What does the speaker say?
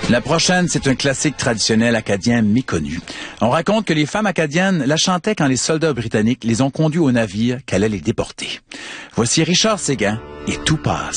La prochaine, c'est un classique traditionnel acadien méconnu. On raconte que les femmes acadiennes la chantaient quand les soldats britanniques les ont conduits au navire qu'allaient les déporter. Voici Richard Séguin et Tout passe.